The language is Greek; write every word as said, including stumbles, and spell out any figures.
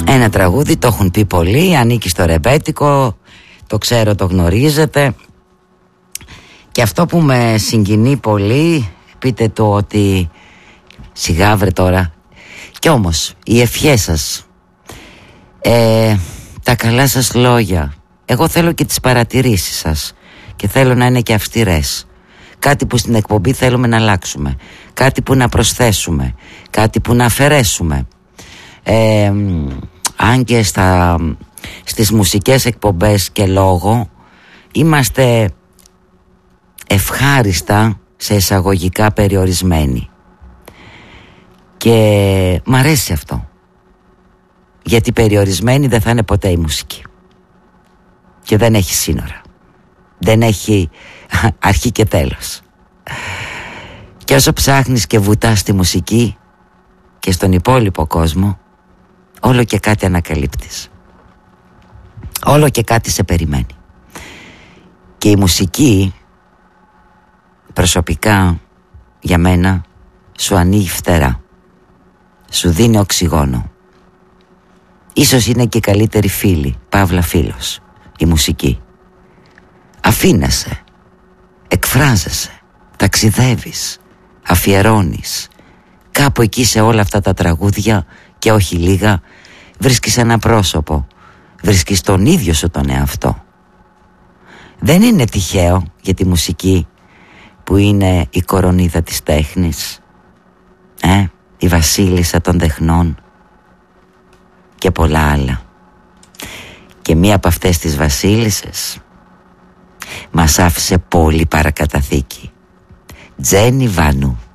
Ένα τραγούδι, το έχουν πει πολλοί, ανήκει στο ρεμπέτικο, το ξέρω, το γνωρίζετε. Και αυτό που με συγκινεί πολύ, πείτε το ότι σιγά βρε τώρα. Κι όμως οι ευχές σας, ε, τα καλά σας λόγια, εγώ θέλω και τις παρατηρήσεις σας και θέλω να είναι και αυστηρές. Κάτι που στην εκπομπή θέλουμε να αλλάξουμε, κάτι που να προσθέσουμε, κάτι που να αφαιρέσουμε. ε, Αν και στα, στις μουσικές εκπομπές και λόγο είμαστε ευχάριστα σε εισαγωγικά περιορισμένοι. Και μ' αρέσει αυτό, γιατί περιορισμένη δεν θα είναι ποτέ η μουσική. Και δεν έχει σύνορα, δεν έχει αρχή και τέλος. Και όσο ψάχνεις και βουτάς στη μουσική και στον υπόλοιπο κόσμο, όλο και κάτι ανακαλύπτεις, όλο και κάτι σε περιμένει. Και η μουσική προσωπικά για μένα σου ανοίγει φτερά, σου δίνει οξυγόνο. Ίσως είναι και η καλύτερη φίλη, παύλα φίλος, η μουσική. Αφήνεσαι, εκφράζεσαι, ταξιδεύεις, αφιερώνεις. Κάπου εκεί σε όλα αυτά τα τραγούδια και όχι λίγα βρίσκεις ένα πρόσωπο, βρίσκεις τον ίδιο σου τον εαυτό. Δεν είναι τυχαίο για τη μουσική που είναι η κορονίδα της τέχνης, ε, η βασίλισσα των τεχνών και πολλά άλλα. Και μία από αυτές τις βασίλισσες μας άφησε πολύ παρακαταθήκη. Τζένι Βάνου.